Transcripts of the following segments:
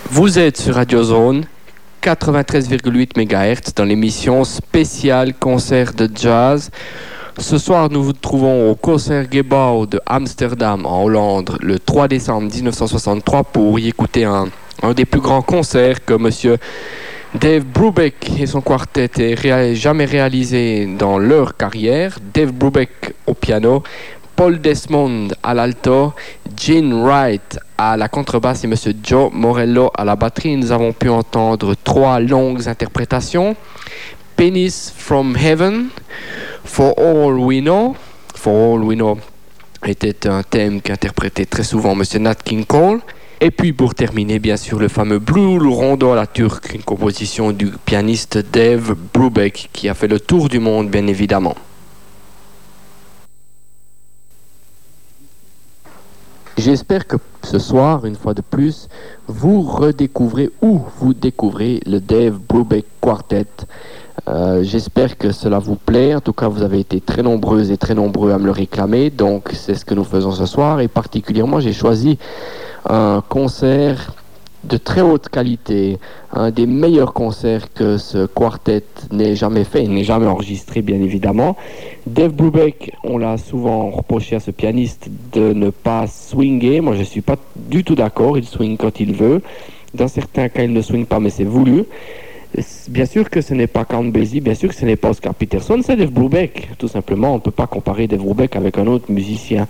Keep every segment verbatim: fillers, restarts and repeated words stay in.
Vous êtes sur Radio Zone quatre-vingt-treize virgule huit mégahertz dans l'émission spéciale concert de jazz. Ce soir, nous vous trouvons au Concertgebouw de Amsterdam en Hollande le trois décembre dix-neuf cent soixante-trois pour y écouter un, un des plus grands concerts que monsieur Dave Brubeck et son quartet aient réa- jamais réalisé dans leur carrière. Dave Brubeck au piano, Paul Desmond à l'alto, Gene Wright à la contrebasse et monsieur Joe Morello à la batterie. Nous avons pu entendre trois longues interprétations. Pennies from Heaven, For All We Know. For All We Know était un thème qu'interprétait très souvent monsieur Nat King Cole. Et puis pour terminer, bien sûr, le fameux Blue Rondo à la turque, une composition du pianiste Dave Brubeck qui a fait le tour du monde, bien évidemment. J'espère que ce soir, une fois de plus, vous redécouvrez ou vous découvrez le Dave Brubeck Quartet. Euh, j'espère que cela vous plaît. En tout cas, vous avez été très nombreuses et très nombreux à me le réclamer. Donc, c'est ce que nous faisons ce soir. Et particulièrement, j'ai choisi un concert de très haute qualité, un des meilleurs concerts que ce quartet n'ait jamais fait, il n'est jamais enregistré bien évidemment. Dave Brubeck, on l'a souvent reproché à ce pianiste de ne pas swinger. Moi je ne suis pas du tout d'accord, il swing quand il veut. Dans certains cas il ne swing pas mais c'est voulu. Bien sûr que ce n'est pas Count Basie, bien sûr que ce n'est pas Oscar Peterson, c'est Dave Brubeck. Tout simplement, on ne peut pas comparer Dave Brubeck avec un autre musicien.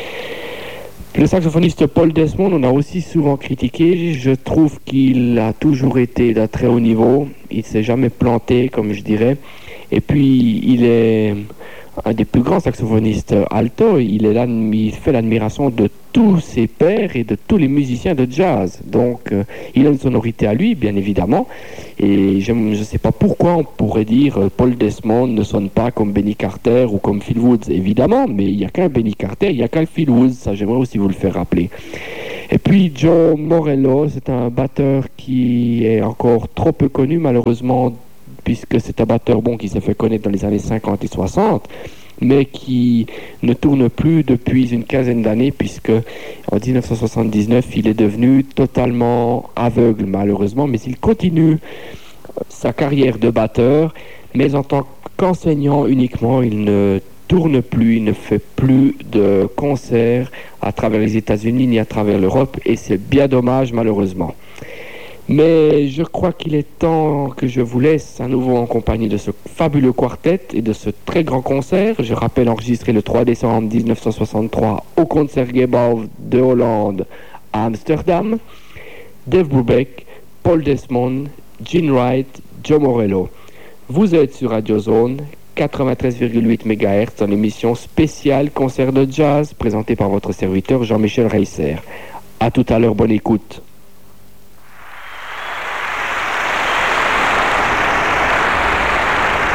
Le saxophoniste Paul Desmond, on a aussi souvent critiqué. Je trouve qu'il a toujours été d'un très haut niveau. Il ne s'est jamais planté, comme je dirais. Et puis, il est un des plus grands saxophonistes alto. Il, est là, il fait l'admiration de tous ses pairs et de tous les musiciens de jazz. Donc, euh, il a une sonorité à lui, bien évidemment. Et je ne sais pas pourquoi on pourrait dire euh, Paul Desmond ne sonne pas comme Benny Carter ou comme Phil Woods, évidemment. Mais il n'y a qu'un Benny Carter, il n'y a qu'un Phil Woods. Ça, j'aimerais aussi vous le faire rappeler. Et puis, Joe Morello, c'est un batteur qui est encore trop peu connu, malheureusement, puisque c'est un batteur bon qui s'est fait connaître dans les années cinquante et soixante, mais qui ne tourne plus depuis une quinzaine d'années, puisque en dix-neuf cent soixante-dix-neuf, il est devenu totalement aveugle, malheureusement, mais il continue sa carrière de batteur, mais en tant qu'enseignant uniquement, il ne tourne plus, il ne fait plus de concerts à travers les États-Unis ni à travers l'Europe, et c'est bien dommage, malheureusement. Mais je crois qu'il est temps que je vous laisse à nouveau en compagnie de ce fabuleux quartet et de ce très grand concert. Je rappelle enregistré le trois décembre dix-neuf cent soixante-trois au Concertgebouw de Hollande à Amsterdam. Dave Brubeck, Paul Desmond, Gene Wright, Joe Morello. Vous êtes sur Radio Zone quatre-vingt-treize virgule huit mégahertz dans l'émission spéciale concert de jazz présentée par votre serviteur Jean-Michel Reisser. À tout à l'heure, bonne écoute.